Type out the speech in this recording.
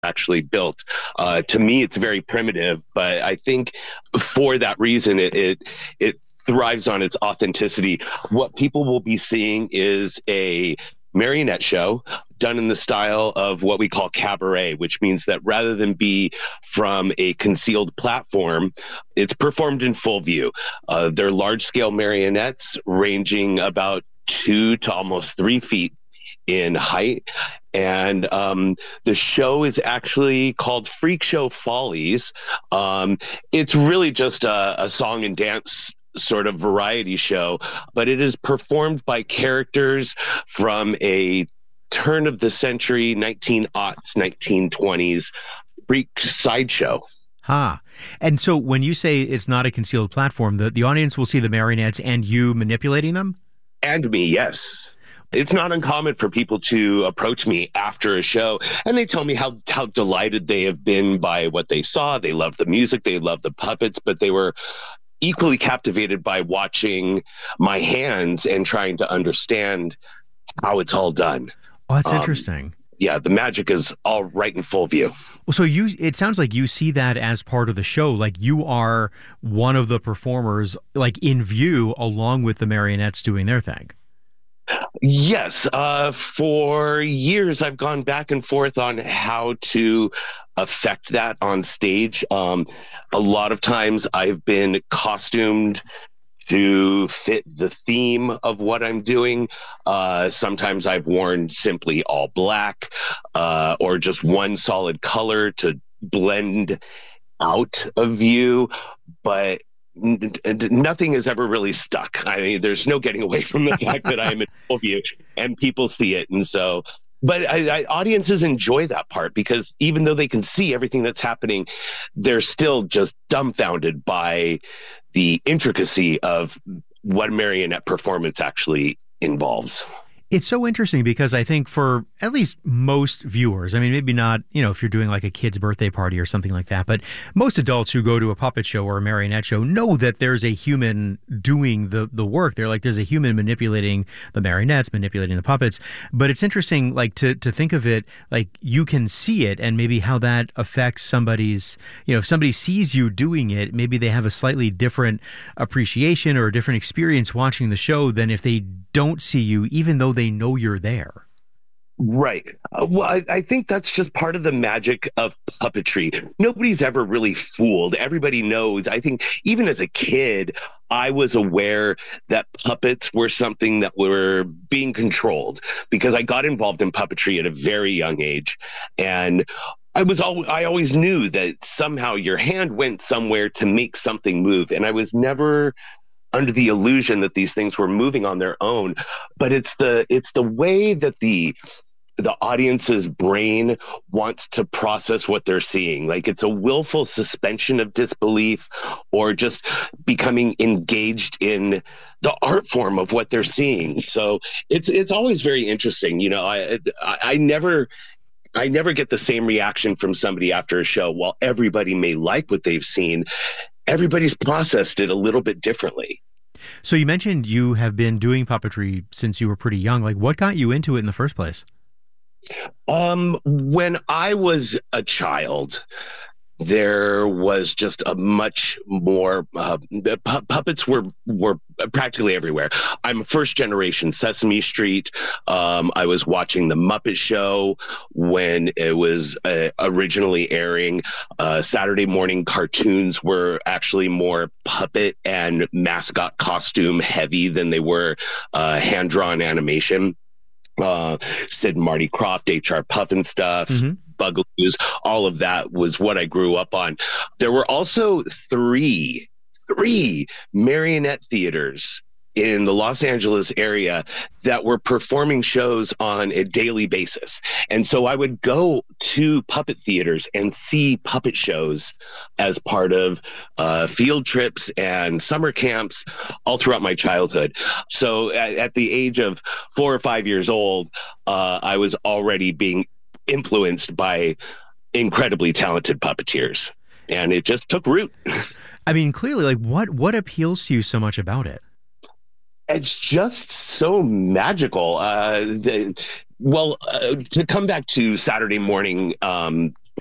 actually built. To me, it's very primitive, but I think for that reason, it thrives on its authenticity. What people will be seeing is a marionette show done in the style of what we call cabaret, which means that rather than be from a concealed platform, it's performed in full view. They're large scale marionettes ranging about 2 to almost 3 feet in height. And the show is actually called Freak Show Follies. It's really just a song and dance sort of variety show, but it is performed by characters from a turn of the century, 1900s, 1920s freak sideshow. Huh. And so when you say it's not a concealed platform, the audience will see the marionettes and you manipulating them? And me, yes. It's not uncommon for people to approach me after a show and they tell me how delighted they have been by what they saw. They love the music, they love the puppets, but they were equally captivated by watching my hands and trying to understand how it's all done. Oh, that's interesting. Yeah, the magic is all right in full view. Well, so it sounds like you see that as part of the show. Like you are one of the performers, like in view, along with the marionettes doing their thing. Yes. For years, I've gone back and forth on how to affect that on stage. A lot of times I've been costumed to fit the theme of what I'm doing. Sometimes I've worn simply all black or just one solid color to blend out of view. But nothing has ever really stuck. I mean, there's no getting away from the fact that I'm in full view and people see it. And so, but audiences enjoy that part because even though they can see everything that's happening, they're still just dumbfounded by the intricacy of what a marionette performance actually involves. It's so interesting because I think for at least most viewers, I mean, maybe not, if you're doing like a kid's birthday party or something like that, but most adults who go to a puppet show or a marionette show know that there's a human doing the work. They're like, there's a human manipulating the marionettes, manipulating the puppets. But it's interesting, like to think of it, like you can see it and maybe how that affects somebody's, if somebody sees you doing it, maybe they have a slightly different appreciation or a different experience watching the show than if they don't see you, even though they know you're there. Right. Well, I think that's just part of the magic of puppetry. Nobody's ever really fooled. Everybody knows. I think even as a kid, I was aware that puppets were something that were being controlled because I got involved in puppetry at a very young age. And I always knew that somehow your hand went somewhere to make something move. And I was never under the illusion that these things were moving on their own. But it's the way that the audience's brain wants to process what they're seeing. Like it's a willful suspension of disbelief or just becoming engaged in the art form of what they're seeing. So it's always very interesting. I never get the same reaction from somebody after a show. While everybody may like what they've seen, everybody's processed it a little bit differently. So you mentioned you have been doing puppetry since you were pretty young. Like what got you into it in the first place? When I was a child, there was just a much more puppets were practically everywhere. I'm first generation Sesame Street. I was watching the Muppet Show when it was originally airing. Saturday morning cartoons were actually more puppet and mascot costume heavy than they were hand drawn animation. Sid and Marty Krofft, H.R. Pufnstuf, mm-hmm. Bugaloos, all of that was what I grew up on. There were also three marionette theaters in the Los Angeles area that were performing shows on a daily basis. And so I would go to puppet theaters and see puppet shows as part of field trips and summer camps all throughout my childhood. So at the age of 4 or 5 years old, I was already being influenced by incredibly talented puppeteers. And it just took root. I mean, clearly, like what appeals to you so much about it? It's just so magical. To come back to Saturday morning